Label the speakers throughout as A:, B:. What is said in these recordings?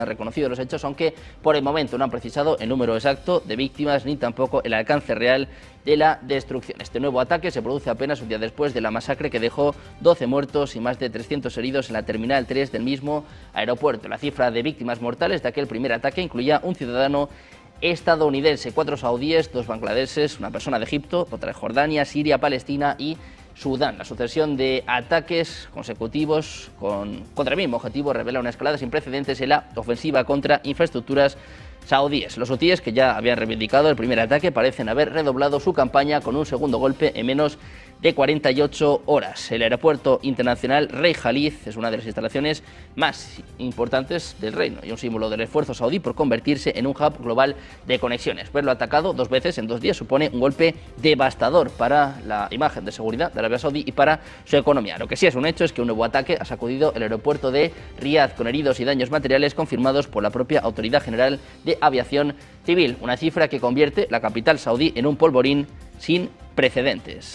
A: Han reconocido los hechos, aunque por el momento no han precisado el número exacto de víctimas ni tampoco el alcance real de la destrucción. Este nuevo ataque se produce apenas un día después de la masacre que dejó 12 muertos y más de 300 heridos en la Terminal 3 del mismo aeropuerto. La cifra de víctimas mortales de aquel primer ataque incluía un ciudadano estadounidense, 4 saudíes, 2 bangladeses, una persona de Egipto, otra de Jordania, Siria, Palestina y Sudán. La sucesión de ataques consecutivos contra el mismo objetivo revela una escalada sin precedentes en la ofensiva contra infraestructuras saudíes. Los hutíes, que ya habían reivindicado el primer ataque, parecen haber redoblado su campaña con un segundo golpe en menos de 48 horas. El aeropuerto internacional Rey Khalid es una de las instalaciones más importantes del reino y un símbolo del esfuerzo saudí por convertirse en un hub global de conexiones. Verlo atacado 2 veces en 2 días supone un golpe devastador para la imagen de seguridad de Arabia Saudí y para su economía. Lo que sí es un hecho es que un nuevo ataque ha sacudido el aeropuerto de Riad, con heridos y daños materiales confirmados por la propia Autoridad General de Aviación Civil, una cifra que convierte la capital saudí en un polvorín sin precedentes.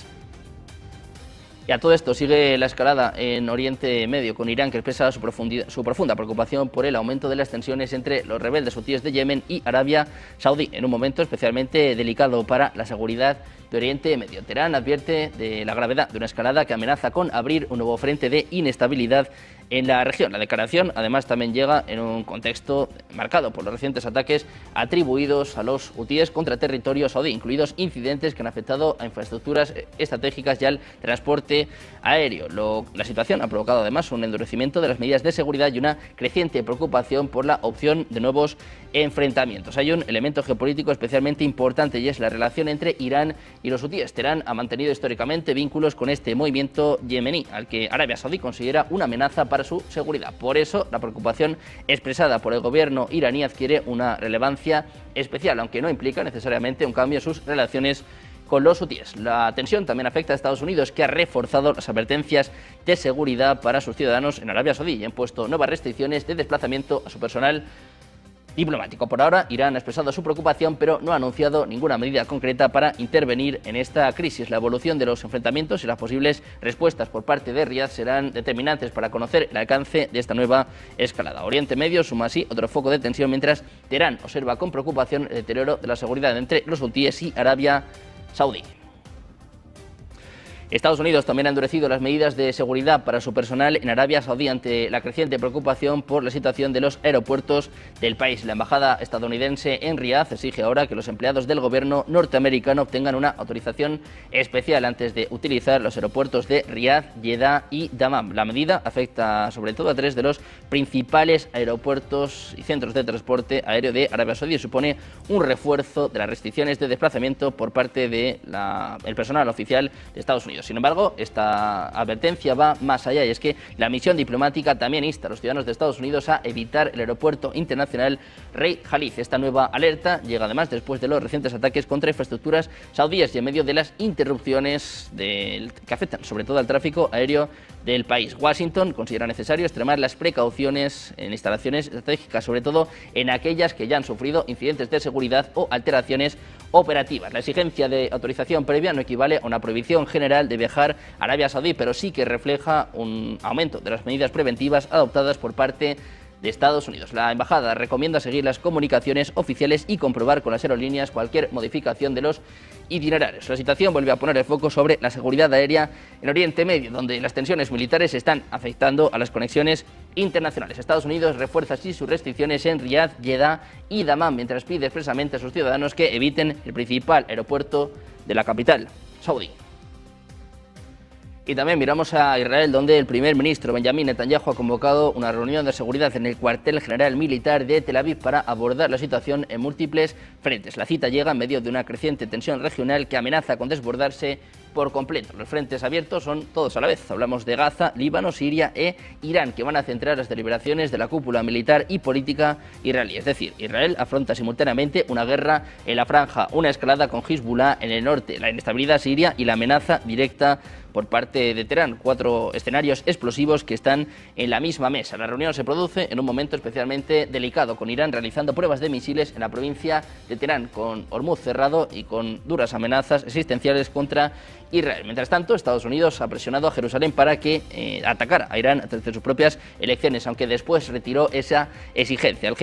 A: Y a todo esto sigue la escalada en Oriente Medio, con Irán, que expresa su profunda preocupación por el aumento de las tensiones entre los rebeldes hutíes de Yemen y Arabia Saudí, en un momento especialmente delicado para la seguridad de Oriente Medio. Teherán advierte de la gravedad de una escalada que amenaza con abrir un nuevo frente de inestabilidad en la región. La declaración, además, también llega en un contexto marcado por los recientes ataques atribuidos a los hutíes contra territorio saudí, incluidos incidentes que han afectado a infraestructuras estratégicas y al transporte aéreo. La situación ha provocado, además, un endurecimiento de las medidas de seguridad y una creciente preocupación por la opción de nuevos enfrentamientos. Hay un elemento geopolítico especialmente importante y es la relación entre Irán y los hutíes. Teherán ha mantenido históricamente vínculos con este movimiento yemení, al que Arabia Saudí considera una amenaza para su seguridad. Por eso, la preocupación expresada por el gobierno iraní adquiere una relevancia especial, aunque no implica necesariamente un cambio en sus relaciones con los hutíes. La tensión también afecta a Estados Unidos, que ha reforzado las advertencias de seguridad para sus ciudadanos en Arabia Saudí y ha impuesto nuevas restricciones de desplazamiento a su personal diplomático. Por ahora, Irán ha expresado su preocupación, pero no ha anunciado ninguna medida concreta para intervenir en esta crisis. La evolución de los enfrentamientos y las posibles respuestas por parte de Riad serán determinantes para conocer el alcance de esta nueva escalada. Oriente Medio suma así otro foco de tensión, mientras Teherán observa con preocupación el deterioro de la seguridad entre los hutíes y Arabia Saudí. Estados Unidos también ha endurecido las medidas de seguridad para su personal en Arabia Saudí ante la creciente preocupación por la situación de los aeropuertos del país. La embajada estadounidense en Riad exige ahora que los empleados del gobierno norteamericano obtengan una autorización especial antes de utilizar los aeropuertos de Riad, Jeddah y Dammam. La medida afecta sobre todo a 3 de los principales aeropuertos y centros de transporte aéreo de Arabia Saudí y supone un refuerzo de las restricciones de desplazamiento por parte del personal oficial de Estados Unidos. Sin embargo, esta advertencia va más allá y es que la misión diplomática también insta a los ciudadanos de Estados Unidos a evitar el aeropuerto internacional Rey Khalid. Esta nueva alerta llega además después de los recientes ataques contra infraestructuras saudíes y en medio de las interrupciones que afectan sobre todo al tráfico aéreo del país. Washington considera necesario extremar las precauciones en instalaciones estratégicas, sobre todo en aquellas que ya han sufrido incidentes de seguridad o alteraciones operativas. La exigencia de autorización previa no equivale a una prohibición general de viajar a Arabia Saudí, pero sí que refleja un aumento de las medidas preventivas adoptadas por parte de Estados Unidos. La embajada recomienda seguir las comunicaciones oficiales y comprobar con las aerolíneas cualquier modificación de los itinerarios. La situación vuelve a poner el foco sobre la seguridad aérea en Oriente Medio, donde las tensiones militares están afectando a las conexiones internacionales. Estados Unidos refuerza así sus restricciones en Riad, Jeddah y Dammam, mientras pide expresamente a sus ciudadanos que eviten el principal aeropuerto de la capital saudí. Y también miramos a Israel, donde el primer ministro Benjamín Netanyahu ha convocado una reunión de seguridad en el cuartel general militar de Tel Aviv para abordar la situación en múltiples frentes. La cita llega en medio de una creciente tensión regional que amenaza con desbordarse por completo. Los frentes abiertos son todos a la vez. Hablamos de Gaza, Líbano, Siria e Irán, que van a centrar las deliberaciones de la cúpula militar y política israelí. Es decir, Israel afronta simultáneamente una guerra en la franja, una escalada con Hezbollah en el norte, la inestabilidad siria y la amenaza directa por parte de Teherán. 4 escenarios explosivos que están en la misma mesa. La reunión se produce en un momento especialmente delicado, con Irán realizando pruebas de misiles en la provincia de Teherán, con Hormuz cerrado y con duras amenazas existenciales contra Israel. Mientras tanto, Estados Unidos ha presionado a Jerusalén para que atacara a Irán desde sus propias elecciones, aunque después retiró esa exigencia.